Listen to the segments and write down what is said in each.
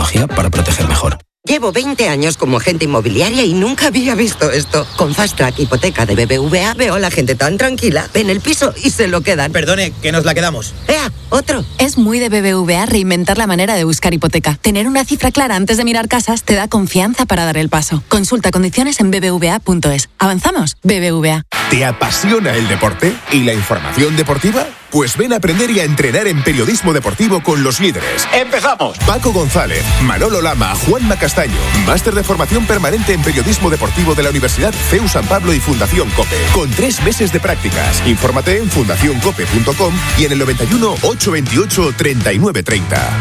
tecnología para proteger mejor. Llevo 20 años como agente inmobiliaria y nunca había visto esto. Con Fast Track Hipoteca de BBVA veo a la gente tan tranquila. Ven el piso y se lo quedan. Perdone, que nos la quedamos. ¡Ea! ¡Otro! Es muy de BBVA reinventar la manera de buscar hipoteca. Tener una cifra clara antes de mirar casas te da confianza para dar el paso. Consulta condiciones en bbva.es. ¿Avanzamos? BBVA. ¿Te apasiona el deporte y la información deportiva? Pues ven a aprender y a entrenar en periodismo deportivo con los líderes. ¡Empezamos! Paco González, Manolo Lama, Juanma Castaño. Máster de formación permanente en periodismo deportivo de la Universidad CEU San Pablo y Fundación COPE. Con 3 meses de prácticas. Infórmate en fundacioncope.com y en el 91 828 3930.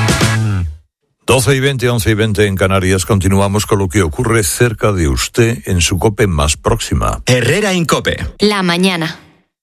12:20, 11:20 en Canarias. Continuamos con lo que ocurre cerca de usted en su COPE más próxima. Herrera en COPE. La mañana.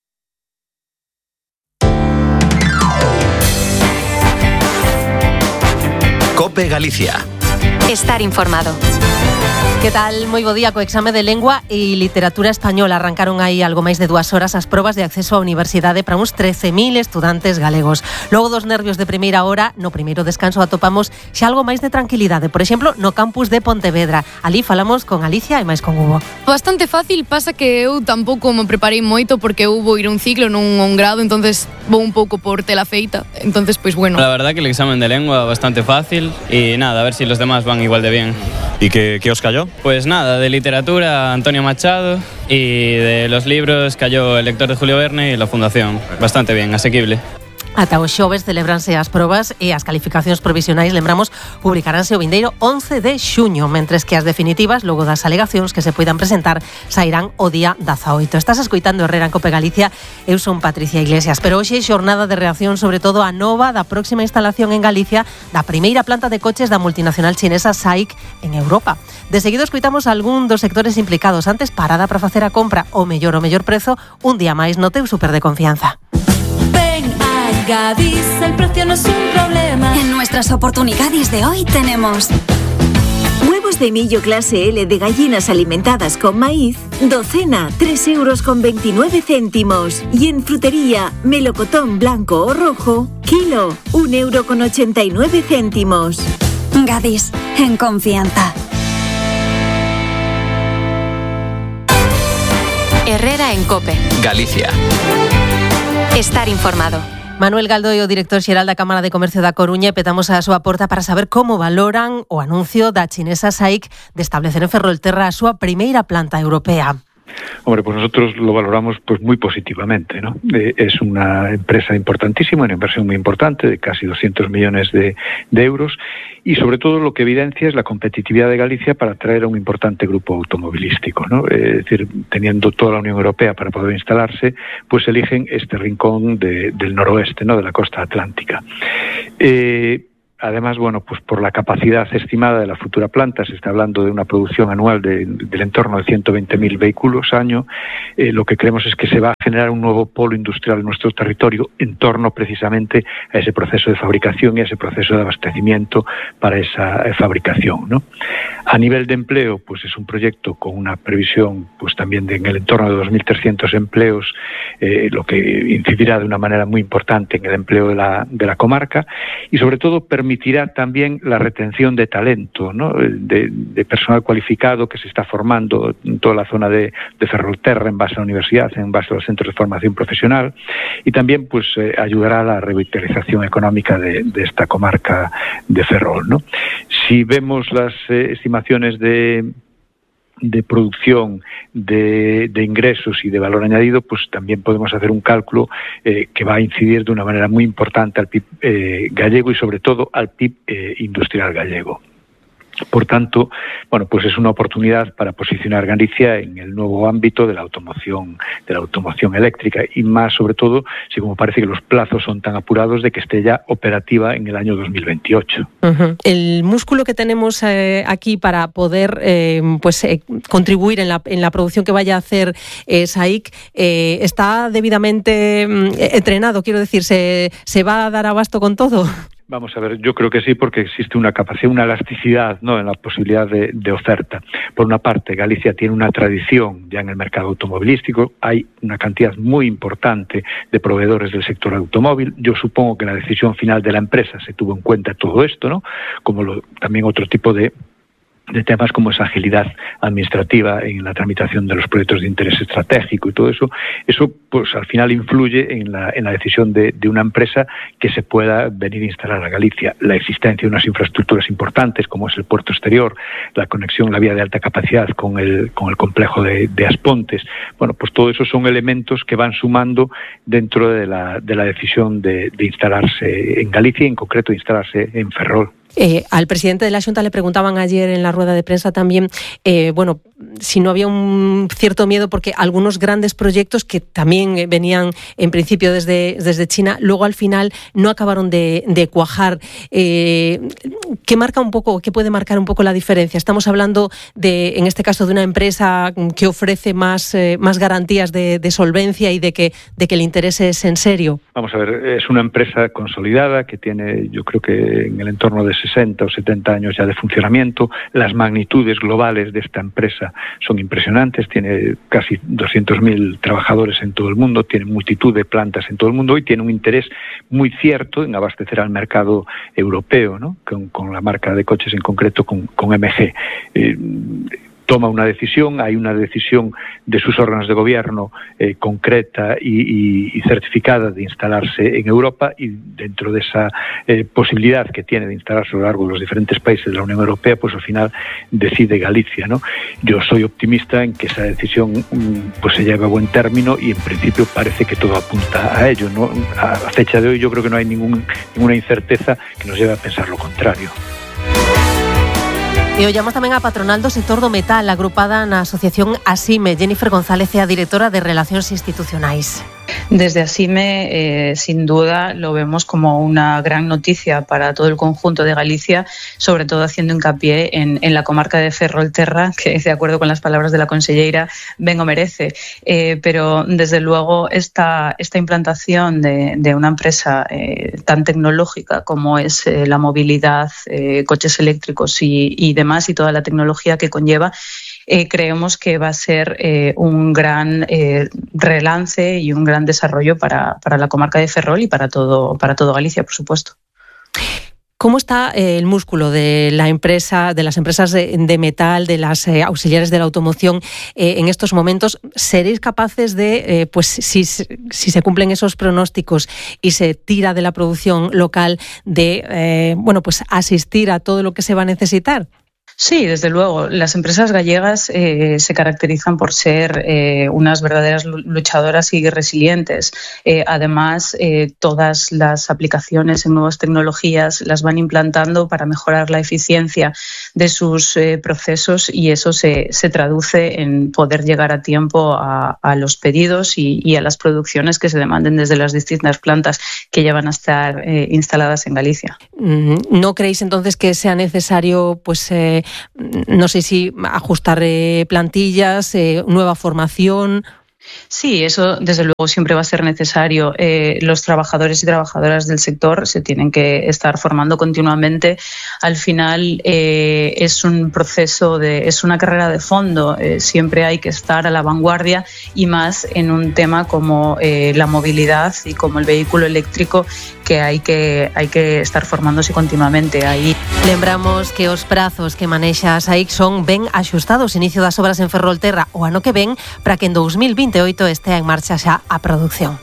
COPE Galicia. Estar informado. Que tal? Moi bo día. Co exame de lengua e literatura española arrancaron aí algo máis de 2 horas as probas de acceso á universidade para uns 13.000 estudantes galegos. Logo dos nervios de primeira hora, no primeiro descanso atopamos xa algo máis de tranquilidade. Por exemplo, no campus de Pontevedra. Ali falamos con Alicia e máis con Hugo. Bastante fácil, pasa que eu tampouco me preparei moito porque eu vou ir a un ciclo nun grado, entonces vou un pouco por tela feita. Entonces, pues bueno. La verdad que el examen de lengua bastante fácil y nada, a ver si los demás van igual de bien. ¿Y qué os cayó? Pues nada, de literatura Antonio Machado y de los libros cayó El lector de Julio Verne y La Fundación. Bastante bien, asequible. Ata o xoves celebranse as probas e as calificacións provisionais, lembramos, publicaránse o vindeiro 11 de xuño, mentres que as definitivas, logo das alegacións que se poidan presentar, sairán o día 18. Estás escoitando Herrera en COPE Galicia, eu son Patricia Iglesias, pero hoxe xornada de reacción sobre todo a nova da próxima instalación en Galicia da primeira planta de coches da multinacional chinesa SAIC en Europa. De seguido escoitamos algún dos sectores implicados. Antes, parada para facer a compra o mellor prezo, un día máis no teu super de confianza. Gadis, el precio no es un problema. En nuestras oportunidades de hoy tenemos huevos de millo clase L de gallinas alimentadas con maíz, docena 3,29 €. Y en frutería, melocotón blanco o rojo, kilo 1,89 €. Gadis, en confianza. Herrera en COPE. Galicia. Estar informado. Manuel Galdoy, o director xeral da Cámara de Comercio da Coruña, e petamos a súa porta para saber como valoran o anuncio da chinesa SAIC de establecer en Ferrolterra a súa primeira planta europea. Hombre, pues nosotros lo valoramos pues muy positivamente, ¿no? Es una empresa importantísima, una inversión muy importante de casi 200 millones de euros y sobre todo lo que evidencia es la competitividad de Galicia para atraer a un importante grupo automovilístico, ¿no? Es decir, teniendo toda la Unión Europea para poder instalarse, pues eligen este rincón del noroeste, ¿no? De la costa atlántica. Además, bueno, pues por la capacidad estimada de la futura planta, se está hablando de una producción anual del entorno de 120.000 vehículos año. Lo que creemos es que se va a generar un nuevo polo industrial en nuestro territorio en torno precisamente a ese proceso de fabricación y a ese proceso de abastecimiento para esa fabricación, ¿no? A nivel de empleo, pues es un proyecto con una previsión pues también en el entorno de 2.300 empleos, lo que incidirá de una manera muy importante en el empleo de la comarca y sobre todo permitirá también la retención de talento, ¿no? de personal cualificado que se está formando en toda la zona de Ferrolterra en base a la universidad, en base a los centros de formación profesional y también pues ayudará a la revitalización económica de esta comarca de Ferrol, ¿no? Si vemos las estimaciones de producción, de ingresos y de valor añadido, pues también podemos hacer un cálculo que va a incidir de una manera muy importante al PIB gallego y sobre todo al PIB industrial gallego. Por tanto, bueno, pues es una oportunidad para posicionar Galicia en el nuevo ámbito de la automoción eléctrica y más sobre todo si como parece que los plazos son tan apurados de que esté ya operativa en el año 2028. Uh-huh. El músculo que tenemos aquí para poder contribuir en la producción que vaya a hacer SAIC está debidamente entrenado, quiero decir, ¿se va a dar abasto con todo? Vamos a ver, yo creo que sí, porque existe una capacidad, una elasticidad, ¿no?, en la posibilidad de oferta. Por una parte, Galicia tiene una tradición ya en el mercado automovilístico, hay una cantidad muy importante de proveedores del sector automóvil. Yo supongo que la decisión final de la empresa se tuvo en cuenta todo esto, ¿no?, como también otro tipo de temas como esa agilidad administrativa en la tramitación de los proyectos de interés estratégico y todo eso pues al final influye en la decisión de una empresa que se pueda venir a instalar a Galicia. La existencia de unas infraestructuras importantes como es el puerto exterior, la conexión, la vía de alta capacidad con el complejo de Aspontes, bueno, pues todo eso son elementos que van sumando dentro de la decisión de instalarse en Galicia y en concreto de instalarse en Ferrol. Al presidente de la Xunta le preguntaban ayer en la rueda de prensa también, si no había un cierto miedo porque algunos grandes proyectos que también venían en principio desde China, luego al final no acabaron de cuajar. ¿Qué marca un poco, qué puede marcar un poco la diferencia? Estamos hablando en este caso de una empresa que ofrece más garantías de solvencia y de que el interés es en serio. Vamos a ver, es una empresa consolidada que tiene, yo creo que en el entorno de 60 o 70 años ya de funcionamiento. Las magnitudes globales de esta empresa son impresionantes, tiene casi 200.000 trabajadores en todo el mundo, tiene multitud de plantas en todo el mundo y tiene un interés muy cierto en abastecer al mercado europeo, ¿no?, con la marca de coches en concreto, con MG. Toma una decisión, hay una decisión de sus órganos de gobierno concreta y certificada de instalarse en Europa, y dentro de esa posibilidad que tiene de instalarse a lo largo de los diferentes países de la Unión Europea, pues al final decide Galicia, ¿no? Yo soy optimista en que esa decisión pues se lleve a buen término y en principio parece que todo apunta a ello, ¿no? A fecha de hoy yo creo que no hay ninguna incerteza que nos lleve a pensar lo contrario. E ollamos tamén a patronal do sector do metal, agrupada na asociación ASIME. Jennifer González é a directora de Relacións Institucionais. Desde ASIME, sin duda, lo vemos como una gran noticia para todo el conjunto de Galicia, sobre todo haciendo hincapié en la comarca de Ferrolterra, que, de acuerdo con las palabras de la conselleira, ben o merece. Pero, desde luego, esta implantación de una empresa tan tecnológica como es la movilidad, coches eléctricos y demás, y toda la tecnología que conlleva, creemos que va a ser un gran relance y un gran desarrollo para la comarca de Ferrol y para todo Galicia, por supuesto. ¿Cómo está el músculo de la empresa, de las empresas de metal, de las auxiliares de la automoción en estos momentos? ¿Seréis capaces de, pues si se cumplen esos pronósticos y se tira de la producción local, de pues asistir a todo lo que se va a necesitar? Sí, desde luego. Las empresas gallegas se caracterizan por ser unas verdaderas luchadoras y resilientes. Además, todas las aplicaciones en nuevas tecnologías las van implantando para mejorar la eficiencia de sus procesos, y eso se traduce en poder llegar a tiempo a los pedidos y a las producciones que se demanden desde las distintas plantas que ya van a estar instaladas en Galicia. ¿No creéis entonces que sea necesario, pues no sé si ajustar plantillas, nueva formación? Sí, eso desde luego siempre va a ser necesario. Los trabajadores y trabajadoras del sector se tienen que estar formando continuamente. Al final es un proceso, es una carrera de fondo. Siempre hay que estar a la vanguardia, y más en un tema como la movilidad y como el vehículo eléctrico, que hay que estar formándose continuamente aí. Lembramos que os prazos que manexa a SAIC son ben axustados. Inicio das obras en Ferrolterra o ano que ven, para que en 2028 estea en marcha xa a producción.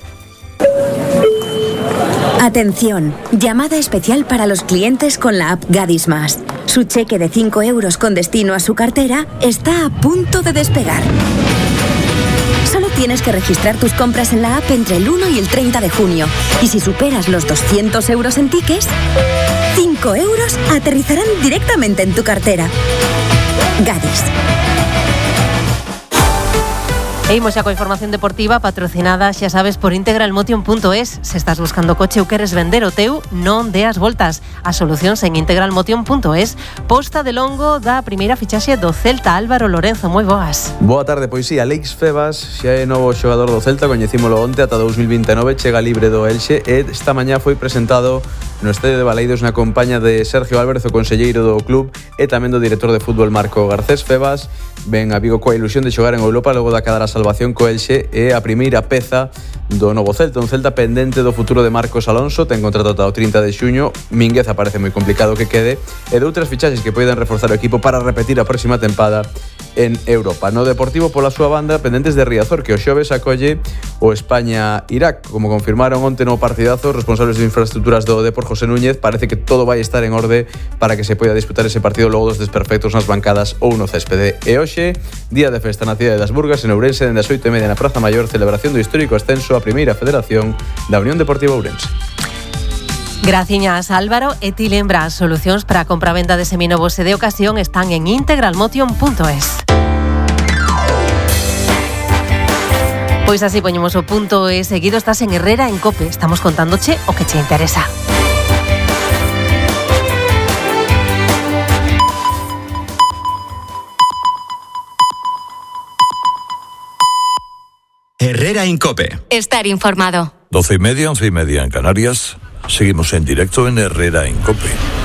Atención, llamada especial para los clientes con la app Gadis Más. Su cheque de 5 euros con destino a su cartera está a punto de despegar. Solo tienes que registrar tus compras en la app entre el 1 y el 30 de junio. Y si superas los 200 euros en tickets, 5 euros aterrizarán directamente en tu cartera. Gadis. E imos xa coa información deportiva patrocinada, xa sabes, por integralmotion.es. Se estás buscando coche ou queres vender o teu, non deas voltas. As solucións en integralmotion.es. Posta de longo da primeira fichaxe do Celta, Álvaro Lorenzo. Moi boas. Boa tarde, pois sí, Alex Febas xa é novo xogador do Celta, coñecímolo onte ata 2029, chega libre do Elxe e esta mañá foi presentado no estadio de Baleidos na compañía de Sergio Álvarez, o conselleiro do club, e tamén do director de fútbol Marco Garcés. Febas ven a Vigo coa ilusión de xogar en Europa logo de acadar a salvación co Elxe e a primeira peza do novo Celta, un Celta pendente do futuro de Marcos Alonso, ten contrato ata o 30 de xuño. Mínguez parece moi complicado que quede, e de outras fichaxes que poden reforzar o equipo para repetir a próxima tempada en Europa. No Deportivo, pola súa banda, pendentes de Riazor, que o xoves acolle o España-Irak. Como confirmaron onte no partidazo os responsables de infraestructuras do Depor, José Núñez, parece que todo vai estar en orde para que se poida disputar ese partido logo dos desperfectos nas bancadas ou no céspede. E hoxe, día de festa na cidade das Burgas, en Ourense, dende as 8:30 na Praza Maior, celebración do histórico ascenso á Primeira Federación da Unión Deportiva Ourense. Graciñas, Álvaro. E ti lembra, as solucións para a compra-venda de seminovos e de ocasión están en integralmotion.es. Pois así poñemos o punto e seguido. Estás en Herrera en Cope. Estamos contándoche o que che interesa. Herrera en Cope. Estar informado. 12:30, 11:30 en Canarias. Seguimos en directo en Herrera en Cope.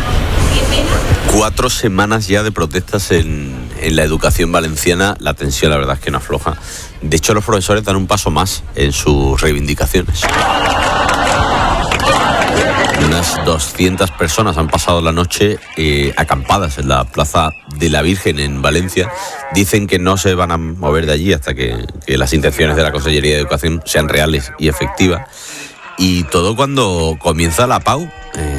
4 semanas ya de protestas en la educación valenciana. La tensión, la verdad, es que no afloja. De hecho, los profesores dan un paso más en sus reivindicaciones. Unas 200 personas han pasado la noche acampadas en la Plaza de la Virgen en Valencia. Dicen que no se van a mover de allí hasta que las intenciones de la Consellería de Educación sean reales y efectivas. Y todo cuando comienza la PAU.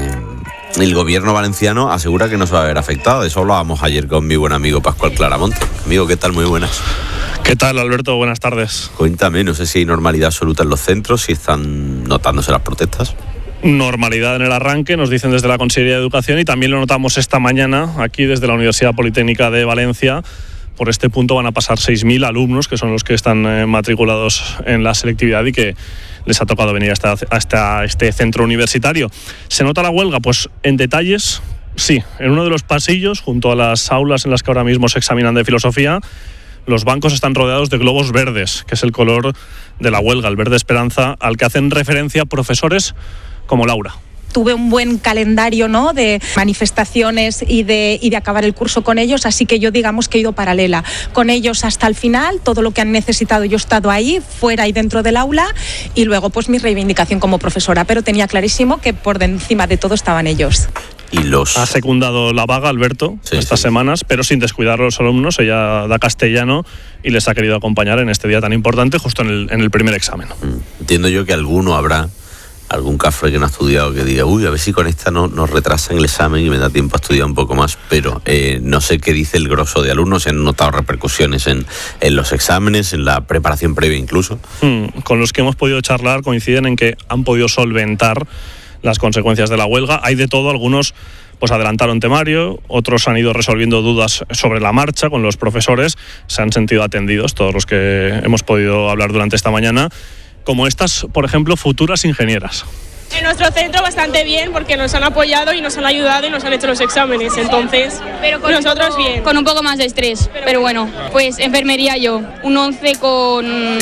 El gobierno valenciano asegura que no se va a ver afectado. De eso hablábamos ayer con mi buen amigo Pascual Claramonte. Amigo, ¿qué tal? Muy buenas. ¿Qué tal, Alberto? Buenas tardes. Cuéntame, no sé si hay normalidad absoluta en los centros, si están notándose las protestas. Normalidad en el arranque, nos dicen desde la Consellería de Educación, y también lo notamos esta mañana aquí desde la Universidad Politécnica de Valencia. Por este punto van a pasar 6.000 alumnos, que son los que están matriculados en la selectividad y que les ha tocado venir hasta este centro universitario. ¿Se nota la huelga? Pues en detalles, sí. En uno de los pasillos, junto a las aulas en las que ahora mismo se examinan de filosofía, los bancos están rodeados de globos verdes, que es el color de la huelga, el verde esperanza, al que hacen referencia profesores como Laura. Tuve un buen calendario, ¿no?, de manifestaciones y de acabar el curso con ellos, así que yo digamos que he ido paralela con ellos hasta el final. Todo lo que han necesitado yo he estado ahí, fuera y dentro del aula, y luego pues mi reivindicación como profesora, pero tenía clarísimo que por encima de todo estaban ellos. Ha secundado la vaga, Alberto, estas semanas, pero sin descuidar a los alumnos. Ella da castellano y les ha querido acompañar en este día tan importante, justo en el primer examen. Entiendo yo que alguno habrá, algún cafre que no ha estudiado, que diga, a ver si con esta nos retrasan el examen y me da tiempo a estudiar un poco más, pero no sé qué dice el grosso de alumnos. Se han notado repercusiones en los exámenes, en la preparación previa incluso. Con los que hemos podido charlar coinciden en que han podido solventar las consecuencias de la huelga. Hay de todo, algunos pues adelantaron temario, otros han ido resolviendo dudas sobre la marcha con los profesores, se han sentido atendidos todos los que hemos podido hablar durante esta mañana, como estas, por ejemplo, futuras ingenieras. En nuestro centro bastante bien, porque nos han apoyado y nos han ayudado y nos han hecho los exámenes, entonces pero nosotros bien. Con un poco más de estrés, pero bueno, pues enfermería yo, un 11 con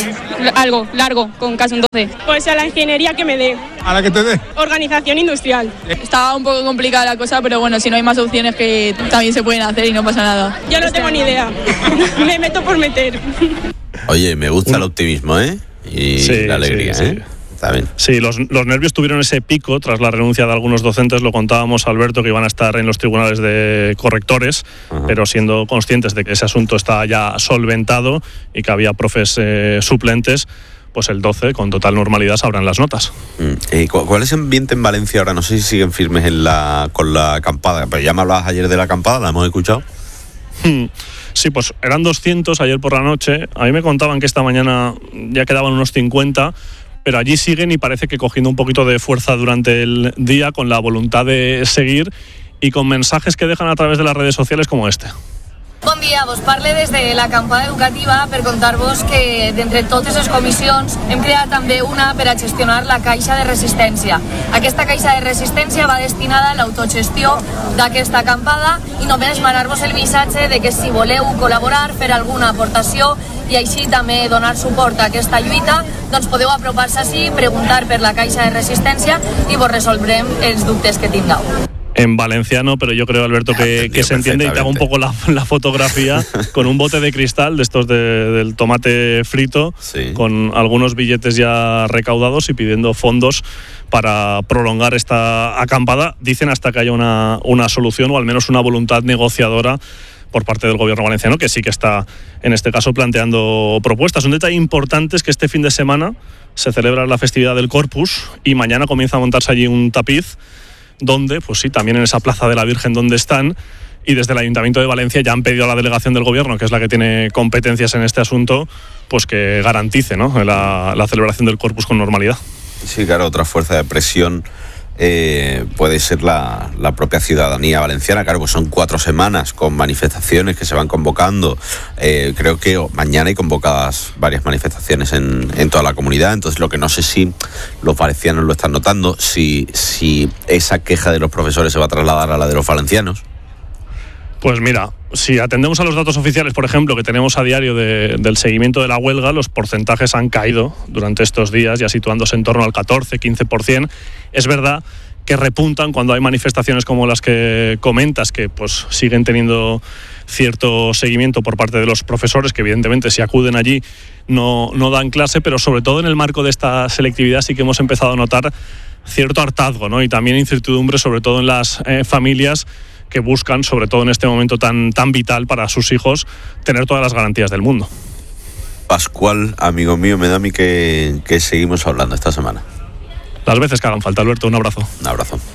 algo largo, con casi un 12. Pues a la ingeniería que me dé. ¿A la que te dé? Organización industrial. Estaba un poco complicada la cosa, pero bueno, si no hay más opciones que también se pueden hacer y no pasa nada. Yo no tengo ni idea, me meto por meter. Oye, me gusta el optimismo, ¿eh? Y sí, la alegría, sí, ¿eh? Está bien. Sí, los nervios tuvieron ese pico tras la renuncia de algunos docentes. Lo contábamos, Alberto, que iban a estar en los tribunales de correctores, pero siendo conscientes de que ese asunto está ya solventado y que había profes suplentes, pues el 12, con total normalidad, sabrán las notas. ¿Cuál es el ambiente en Valencia ahora? No sé si siguen firmes con la acampada. Pero ya me hablabas ayer de la acampada, ¿la hemos escuchado? Sí, pues eran 200 ayer por la noche. A mí me contaban que esta mañana ya quedaban unos 50, pero allí siguen y parece que cogiendo un poquito de fuerza durante el día, con la voluntad de seguir y con mensajes que dejan a través de las redes sociales como este. Bon dia, vos parle des de l'acampada educativa per contar-vos que d'entre totes les comissions hem creat també una per a gestionar la caixa de resistència. Aquesta caixa de resistència va destinada a l'autogestió d'aquesta acampada i només manar-vos el missatge de que si voleu col·laborar, fer alguna aportació i així també donar suport a aquesta lluita, doncs podeu apropar-se així, preguntar per la caixa de resistència i vos resolvrem els dubtes que tingueu. En valenciano, pero yo creo, Alberto, que se entiende, y te hago un poco la fotografía con un bote de cristal de estos del tomate frito, sí, con algunos billetes ya recaudados y pidiendo fondos para prolongar esta acampada. Dicen hasta que haya una solución o al menos una voluntad negociadora por parte del gobierno valenciano, que sí que está, en este caso, planteando propuestas. Un detalle importante es que este fin de semana se celebra la festividad del Corpus y mañana comienza a montarse allí un tapiz donde, pues sí, también en esa Plaza de la Virgen donde están, y desde el Ayuntamiento de Valencia ya han pedido a la delegación del gobierno, que es la que tiene competencias en este asunto, pues que garantice, ¿no?, la celebración del Corpus con normalidad. Sí, claro, otra fuerza de presión puede ser la propia ciudadanía valenciana. Claro, pues son 4 semanas con manifestaciones que se van convocando. Creo que mañana hay convocadas varias manifestaciones en toda la comunidad. Entonces, lo que no sé si los valencianos lo están notando, si esa queja de los profesores se va a trasladar a la de los valencianos. Pues mira, si atendemos a los datos oficiales, por ejemplo, que tenemos a diario del seguimiento de la huelga, los porcentajes han caído durante estos días, ya situándose en torno al 14-15%. Es verdad que repuntan cuando hay manifestaciones como las que comentas, que pues siguen teniendo cierto seguimiento por parte de los profesores, que evidentemente si acuden allí no dan clase, pero sobre todo en el marco de esta selectividad sí que hemos empezado a notar cierto hartazgo, ¿no?, y también incertidumbre, sobre todo en las familias que buscan, sobre todo en este momento tan vital para sus hijos, tener todas las garantías del mundo. Pascual, amigo mío, me da a mí que seguimos hablando esta semana. Las veces que hagan falta, Alberto, un abrazo. Un abrazo.